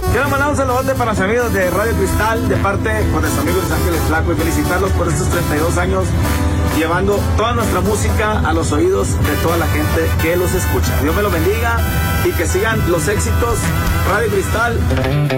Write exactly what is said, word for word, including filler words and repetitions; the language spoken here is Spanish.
Quiero mandar un saludote para los amigos de Radio Cristal, de parte con nuestro amigo Luis Ángeles Flaco, y felicitarlos por estos treinta y dos años, llevando toda nuestra música a los oídos de toda la gente que los escucha. Dios me lo bendiga y que sigan los éxitos. Radio Cristal.